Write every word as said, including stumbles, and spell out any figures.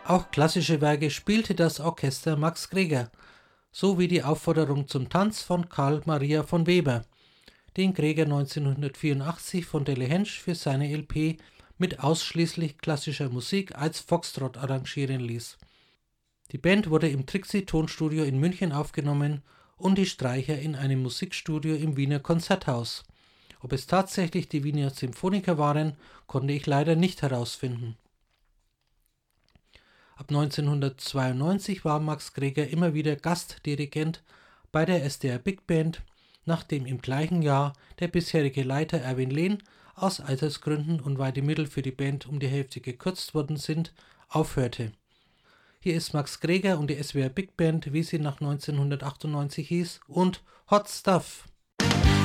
Auch klassische Werke spielte das Orchester Max Greger, so wie die Aufforderung zum Tanz von Karl Maria von Weber, den Greger neunzehnhundertvierundachtzig von Delle Hensch für seine L P mit ausschließlich klassischer Musik als Foxtrott arrangieren ließ. Die Band wurde im Trixie-Tonstudio in München aufgenommen und die Streicher in einem Musikstudio im Wiener Konzerthaus. Ob es tatsächlich die Wiener Symphoniker waren, konnte ich leider nicht herausfinden. Ab neunzehnhundertzweiundneunzig war Max Greger immer wieder Gastdirigent bei der S D R Big Band, nachdem im gleichen Jahr der bisherige Leiter Erwin Lehn aus Altersgründen und weil die Mittel für die Band um die Hälfte gekürzt worden sind, aufhörte. Hier ist Max Greger und die S W R Big Band, wie sie nach neunzehnhundertachtundneunzig hieß, und Hot Stuff.